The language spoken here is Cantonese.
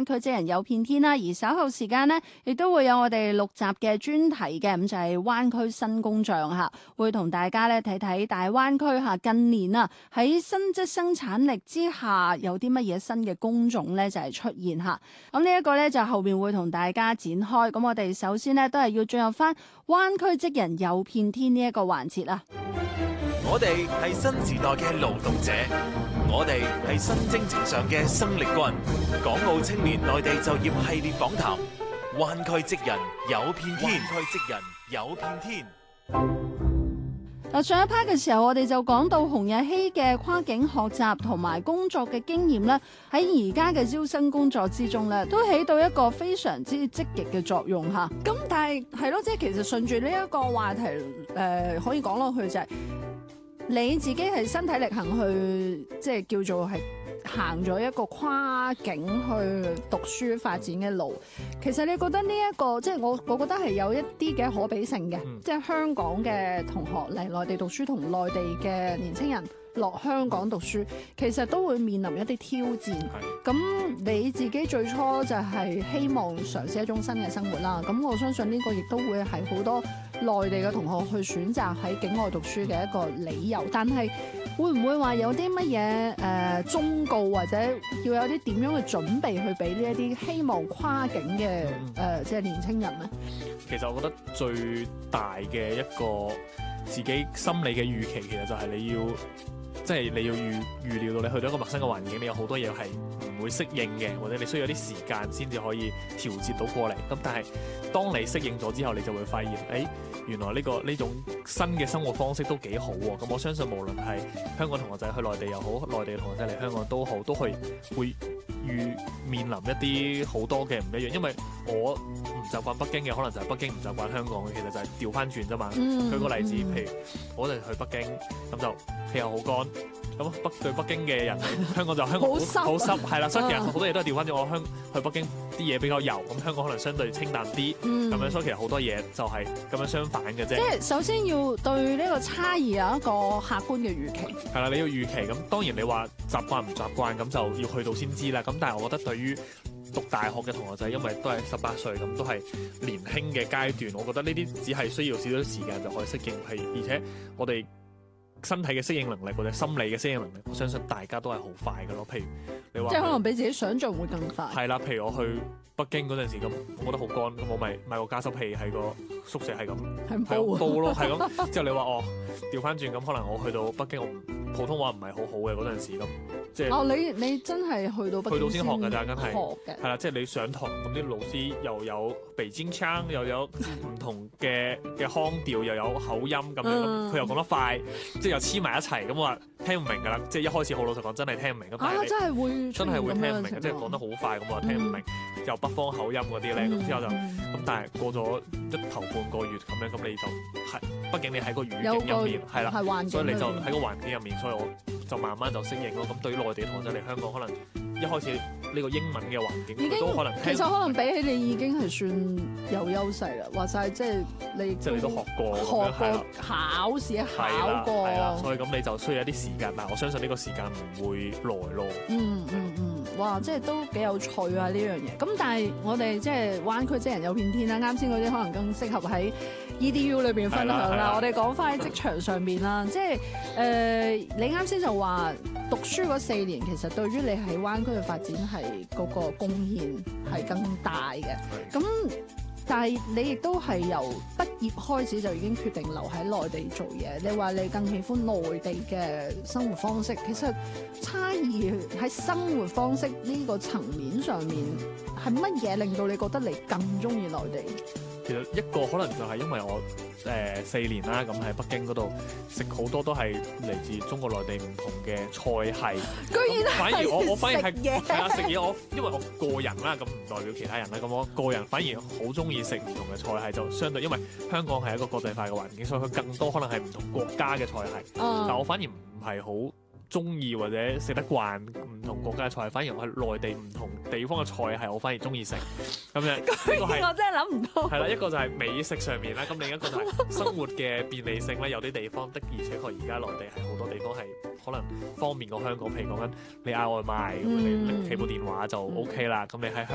區職人有片天啦。而稍後時間呢，亦都會有我哋6集嘅專題嘅，咁就係灣區新工匠嚇，會同大家咧睇睇大灣區嚇近年啊喺新質生產力之下有啲乜嘢新嘅工種咧就係出現嚇。咁呢一個咧就後邊會同大家展開。咁我哋首先呢，都係要進入翻灣區職人有片天呢一個環節啦。 我哋係新時代嘅勞動者，我哋係新征程上嘅生力軍。港澳青年內地就業系列訪談，灣區職人有片天，灣區職人有片天。 嗱，上一 part 嘅時候，我哋就講到洪日希嘅跨境學習同埋工作嘅經驗咧，喺而家嘅招生工作之中咧，都起到一個非常之積極嘅作用嚇。 咁但係咯，即係其實順住呢一個話題，可以講落去就係、你自己係身體力行去，即係叫做係行咗一個跨境去讀書發展嘅路。其實你覺得呢一個即係我覺得係有一啲嘅可比性嘅，即係香港嘅同學嚟內地讀書同內地嘅年輕人落香港讀書，其實都會面臨一啲挑戰。咁你自己最初就係希望嘗試一種新嘅生活啦。咁我相信呢個亦都會係好多內地嘅同學去選擇喺境外讀書嘅一個理由。但係會唔會話有啲乜嘢忠告，或者要有啲點樣嘅準備去俾呢一啲希望跨境嘅即係年輕人咧？ 其實我覺得最大嘅一個自己心理嘅預期，其實就係你要預料到你去到一個陌生嘅環境，你有好多嘢係唔會適應嘅，或者你需要啲時間先至可以調節到過嚟。咁但係當你適應咗之後，你就會發現，原來呢種新嘅生活方式都幾好喎。咁我相信無論係香港同學仔去內地又好，內地同學仔嚟香港都好，都會面臨一啲好多嘅唔一樣。因為我唔習慣北京嘅，可能就係北京唔習慣香港嘅，其實就係調翻轉啫嘛。舉個例子，譬如我哋去北京，咁就氣候好乾。咁對北京嘅人，香港就香港好濕，係啦，所以其實好多嘢都係調翻轉。我去北京啲嘢比較油，咁香港可能相對清淡啲，咁樣，所以其實好多嘢就係咁樣相反嘅啫。 即係首先要對呢個差異有一個客觀嘅預期。 係啦，你要預期。咁當然你話習慣唔習慣，咁就要去到先知啦。咁但係我覺得對於讀大學嘅同學仔，因為都係18歲，咁都係年輕嘅階段，我覺得呢啲只係需要少少時間就可以適應。而且我哋身體嘅適應能力或者心理嘅適應能力，我相信大家都係好快嘅咯。譬如你話， 即係可能比自己想像會更快。 係啦，譬如我去北京嗰陣時，咁我覺得好乾，咁我咪買個加濕器喺個宿舍係咁煲咯，係咁。之後你話調翻轉，咁可能我去到北京，我普通話唔係好好嘅嗰陣時，咁即係你真係去到北京先學㗎咋，真係學嘅。 係啦，即係你上堂咁啲老師又有北京腔，又有唔同嘅腔調，又有口音咁樣，佢又講得快，即係又黐埋一齊，咁我話聽唔明㗎啦。即係一開始好老實講，真係聽唔明。咁但係真係會聽唔明， 即係講得好快，咁我話聽唔明，又北方口音嗰啲咧，咁之後就咁。但係過咗頭半個月咁樣，咁你就係，畢竟你喺個語境入面係啦，所以你就喺個環境入面，所以我就慢慢就適應咯。咁對於內地同學仔嚟香港，可能一開始呢個英文嘅環境佢都可能其實可能比起你已經係算有優勢啦。話晒即係你都學過考試考過， 係啦，所以咁你就需要一啲時間。但係我相信呢個時間唔會耐咯。 哇！即係都幾有趣啊呢樣嘢。咁但係我哋即係灣區職人有片天啦。啱先嗰啲可能更適合喺 EDU 裏邊分享啦。我哋講翻喺職場上邊啦，即係你啱先就話讀書嗰4年，其實對於你喺灣區嘅發展係嗰個貢獻係更大嘅。咁但係你亦都係由畢業開始就已經決定留喺內地做嘢。你話你更喜歡內地嘅生活方式，其實差異喺生活方式呢個層面上面係乜嘢令到你覺得你更中意內地？ 其實一個可能就係因為我4年啦，咁喺北京嗰度食好多都係嚟自中國內地唔同嘅菜系。 居然反而我反而係食嘢，因為我個人啦，咁唔代表其他人啦。咁我個人反而好中意食唔同嘅菜系，就相對因為香港係一個國際化嘅環境，所以佢更多可能係唔同國家嘅菜系。但我反而唔係好中意或者食得慣唔同國家嘅菜，反而我係內地唔同地方嘅菜系，我反而中意食咁樣。 我真係諗唔到。 係啦，一個就係美食上面啦，咁另一個就係生活嘅便利性啦。有啲地方的而且確而家內地係好多地方係可能方便過香港，譬如講緊你嗌外賣咁，你拎起部電話就 OK 啦。咁你喺